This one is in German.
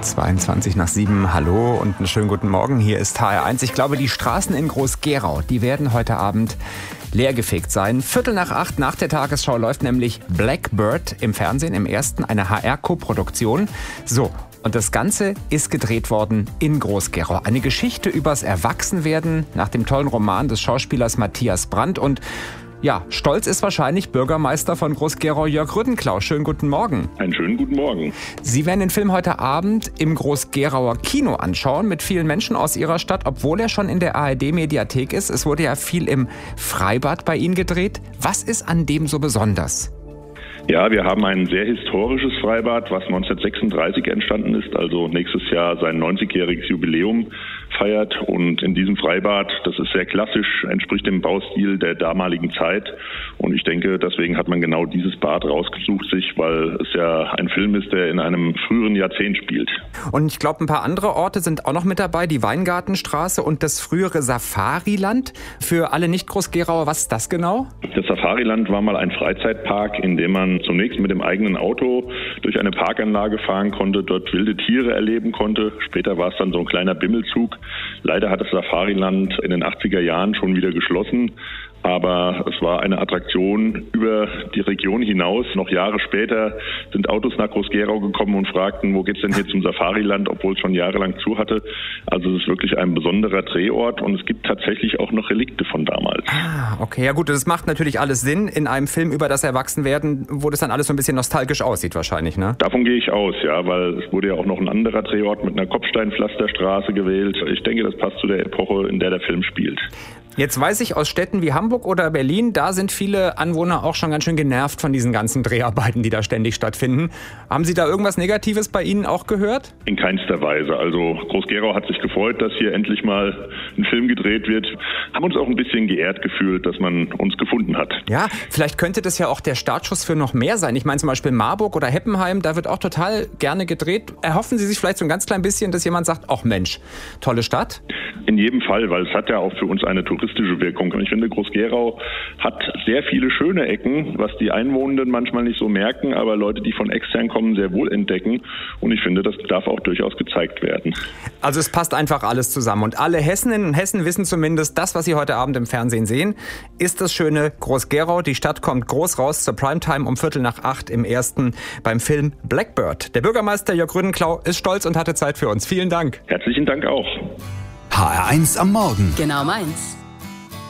7:22. Hallo und einen schönen guten Morgen. Hier ist HR1. Ich glaube, die Straßen in Groß-Gerau, die werden heute Abend leergefegt sein. 7:45 nach der Tagesschau läuft nämlich Blackbird im Fernsehen, im ersten, eine HR-Koproduktion. So, und das Ganze ist gedreht worden in Groß-Gerau. Eine Geschichte übers Erwachsenwerden nach dem tollen Roman des Schauspielers Matthias Brandt. Und ja, stolz ist wahrscheinlich Bürgermeister von Groß-Gerau Jörg Rüddenklau. Schönen guten Morgen. Einen schönen guten Morgen. Sie werden den Film heute Abend im Groß-Gerauer Kino anschauen mit vielen Menschen aus Ihrer Stadt, obwohl er schon in der ARD-Mediathek ist. Es wurde ja viel im Freibad bei Ihnen gedreht. Was ist an dem so besonders? Ja, wir haben ein sehr historisches Freibad, was 1936 entstanden ist, also nächstes Jahr sein 90-jähriges Jubiläum feiert. Und in diesem Freibad, das ist sehr klassisch, entspricht dem Baustil der damaligen Zeit. Und ich denke, deswegen hat man genau dieses Bad rausgesucht weil es ja ein Film ist, der in einem früheren Jahrzehnt spielt. Und ich glaube, ein paar andere Orte sind auch noch mit dabei, die Weingartenstraße und das frühere Safariland. Für alle Nicht-Groß-Gerauer, was ist das genau? Das Safariland war mal ein Freizeitpark, in dem man zunächst mit dem eigenen Auto durch eine Parkanlage fahren konnte, dort wilde Tiere erleben konnte. Später war es dann so ein kleiner Bimmelzug. Leider hat das Safariland in den 80er Jahren schon wieder geschlossen. Aber es war eine Attraktion über die Region hinaus. Noch Jahre später sind Autos nach Groß-Gerau gekommen und fragten, wo geht's denn hier zum Safariland, obwohl es schon jahrelang zu hatte. Also es ist wirklich ein besonderer Drehort und es gibt tatsächlich auch noch Relikte von damals. Ah, okay, ja gut, das macht natürlich alles Sinn in einem Film über das Erwachsenwerden, wo das dann alles so ein bisschen nostalgisch aussieht wahrscheinlich, ne? Davon gehe ich aus, ja, weil es wurde ja auch noch ein anderer Drehort mit einer Kopfsteinpflasterstraße gewählt. Ich denke, das passt zu der Epoche, in der der Film spielt. Jetzt weiß ich aus Städten wie Hamburg oder Berlin, da sind viele Anwohner auch schon ganz schön genervt von diesen ganzen Dreharbeiten, die da ständig stattfinden. Haben Sie da irgendwas Negatives bei Ihnen auch gehört? In keinster Weise. Also Groß-Gerau hat sich gefreut, dass hier endlich mal ein Film gedreht wird. Haben uns auch ein bisschen geehrt gefühlt, dass man uns gefunden hat. Ja, vielleicht könnte das ja auch der Startschuss für noch mehr sein. Ich meine zum Beispiel Marburg oder Heppenheim, da wird auch total gerne gedreht. Erhoffen Sie sich vielleicht so ein ganz klein bisschen, dass jemand sagt, ach Mensch, tolle Stadt? In jedem Fall, weil es hat ja auch für uns eine touristische Wirkung. Und ich finde, Groß-Gerau hat sehr viele schöne Ecken, was die Einwohnenden manchmal nicht so merken, aber Leute, die von extern kommen, sehr wohl entdecken. Und ich finde, das darf auch durchaus gezeigt werden. Also es passt einfach alles zusammen. Und alle Hessinnen und Hessen wissen zumindest, das, was sie heute Abend im Fernsehen sehen, ist das schöne Groß-Gerau. Die Stadt kommt groß raus zur Primetime um 7:45 im ersten beim Film Blackbird. Der Bürgermeister Jörg Rüddenklau ist stolz und hatte Zeit für uns. Vielen Dank. Herzlichen Dank auch. HR1 am Morgen. Genau meins.